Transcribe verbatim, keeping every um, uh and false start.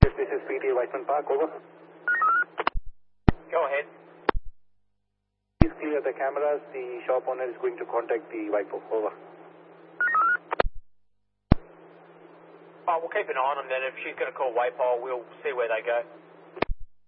Yes, this is P T Whiteman Park, over. Go ahead. Please clear the cameras. The shop owner is going to contact the wiper, over. Oh, we'll keep an eye on them then. If she's going to call Waypole, we'll see where they go.